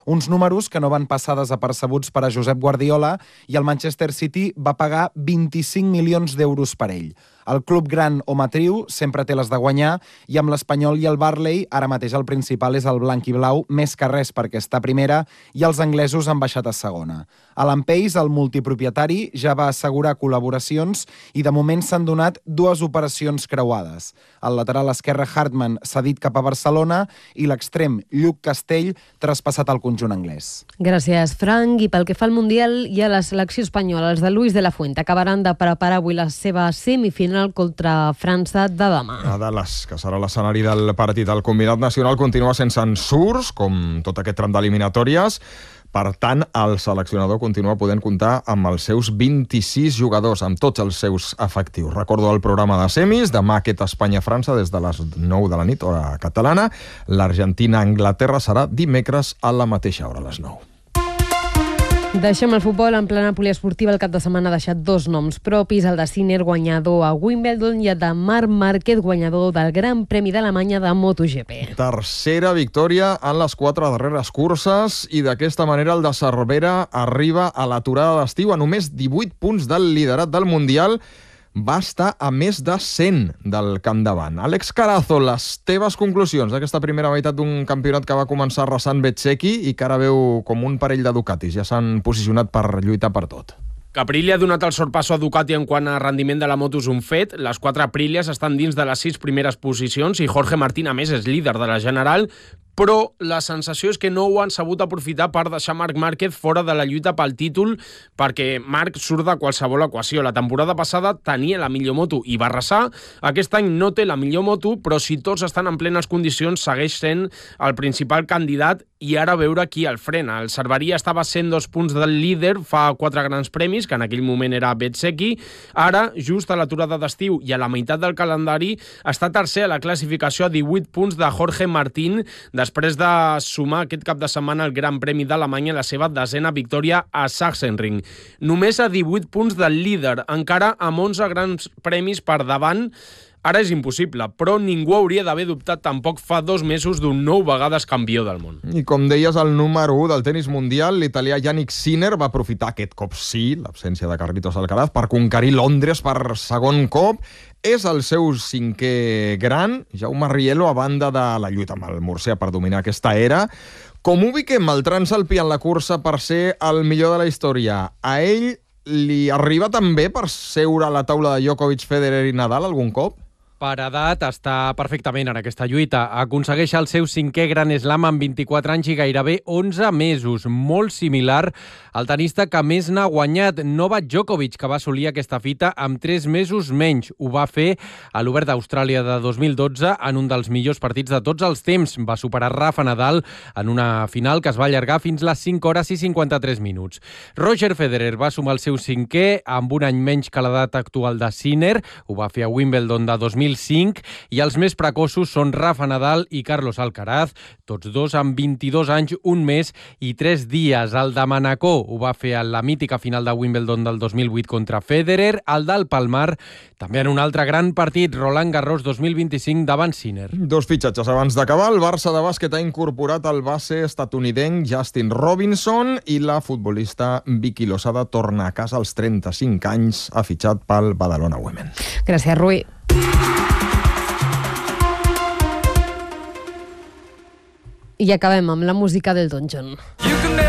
Uns números que no van passar desapercebuts per a Josep Guardiola i el Manchester City va pagar 25 milions d'euros per ell. El club gran o matriu sempre té les de guanyar i amb l'Espanyol i el Burnley ara mateix el principal és el blanc i blau, més que res perquè està a primera i els anglesos han baixat a segona. Alan Pace, el multipropietari, ja va assegurar col·laboracions i de moment s'han donat 2 operacions creuades. El lateral esquerre Hartman s'ha dit cap a Barcelona i l'extrem Lluc Castell traspassat al conjunt anglès. Gràcies, Frank. I pel que fa al Mundial i a la selecció espanyola, els de Luis de la Fuente acabaran de preparar avui la seva semifinal contra França de demà. A Dallas, que serà l'escenari del partit. El combinat nacional continua sense ensurts, com tot aquest tram d'eliminatòries. Per tant, el seleccionador continua podent comptar amb els seus 26 jugadors, amb tots els seus efectius. Recordo el programa de semis, demà aquest Espanya-França des de les 9 de la nit, hora catalana. L'Argentina-Anglaterra serà dimecres a la mateixa hora, a les 9. Deixem el futbol. En plena poliesportiva el cap de setmana ha deixat 2 noms propis, el de Sinner, guanyador a Wimbledon, i el de Marc Márquez, guanyador del Gran Premi d'Alemanya de MotoGP. Tercera victòria en les 4 darreres curses i d'aquesta manera el de Cervera arriba a l'aturada d'estiu a només 18 punts del liderat del Mundial. Va estar a més de 100 del camp davant. Àlex Carazo, les teves conclusions d'aquesta primera meitat d'un campionat que va començar arrasant Bezzecchi i que ara veu com un parell de Ducatis ja s'han posicionat per lluitar per tot. Que Aprilia ha donat el sorpasso a Ducati en quant a rendiment de la moto és un fet. Les 4 Aprilias estan dins de les 6 primeres posicions i Jorge Martín, a més, és líder de la general, però la sensació és que no ho han sabut aprofitar per deixar Marc Márquez fora de la lluita pel títol, perquè Marc surt de qualsevol equació. La temporada passada tenia la millor moto i va arrasar. Aquest any no té la millor moto, però si tots estan en plenes condicions segueix sent el principal candidat i ara veure qui el frena. El Cerveria estava a 102 punts del líder fa 4 grans premis, que en aquell moment era Bezzecchi. Ara, just a l'aturada d'estiu i a la meitat del calendari, està tercer a la classificació a 18 punts de Jorge Martín, després de sumar aquest cap de setmana el Gran Premi d'Alemanya, la seva 10ª victòria a Sachsenring. Només a 18 punts del líder, encara amb 11 grans premis per davant. Ara és impossible, però ningú hauria d'haver dubtat tampoc fa 2 mesos d'un 9 vegades campió del món. I com deies, el número 1 del tenis mundial, l'italià Yannick Sinner, va aprofitar aquest cop sí, l'absència de Carlitos Alcaraz, per conquerir Londres per segon cop. És el seu 5è gran. Jaume Riello, a banda de la lluita amb el Murcia per dominar aquesta era. Com ubiquem el transalpí en la cursa per ser el millor de la història? A ell li arriba també per seure a la taula de Djokovic, Federer i Nadal algun cop? Per edat està perfectament en aquesta lluita. Aconsegueix el seu 5è Gran Slam amb 24 anys i gairebé 11 mesos. Molt similar al tenista que més n'ha guanyat, Novak Djokovic, que va assolir aquesta fita amb 3 mesos menys. Ho va fer a l'Obert d'Austràlia de 2012 en un dels millors partits de tots els temps. Va superar Rafa Nadal en una final que es va allargar fins les 5 hores i 53 minuts. Roger Federer va sumar el seu 5è amb un any menys que l'edat actual de Sinner. Ho va fer a Wimbledon de 2005 i els més precoços són Rafa Nadal i Carlos Alcaraz, tots dos amb 22 anys, 1 mes i 3 dies. El de Manacor ho va fer a la mítica final de Wimbledon del 2008 contra Federer, el del Palmar també en un altre gran partit, Roland Garros 2025 davant Sinner. 2 fitxatges abans d'acabar. El Barça de bàsquet ha incorporat el base estatunidenc Justin Robinson i la futbolista Vicky Losada torna a casa als 35 anys, ha fitxat pel Badalona Women. Gràcies, Rui. I acabem amb la música del Don John.